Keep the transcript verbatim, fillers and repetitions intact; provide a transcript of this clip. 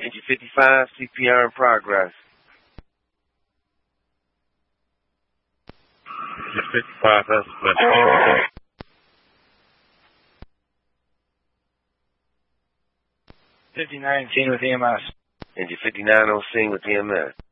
Engine fifty-five, C P R in progress. Engine fifty-five, that's better. fifty-nine, scene with E M S. Engine fifty-nine on scene with E M S.